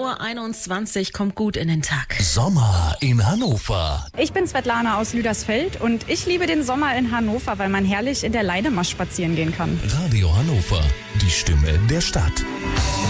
7:21 Uhr, kommt gut in den Tag. Sommer in Hannover. Ich bin Svetlana aus Lüdersfeld und ich liebe den Sommer in Hannover, weil man herrlich in der Leinemarsch spazieren gehen kann. Radio Hannover, die Stimme der Stadt.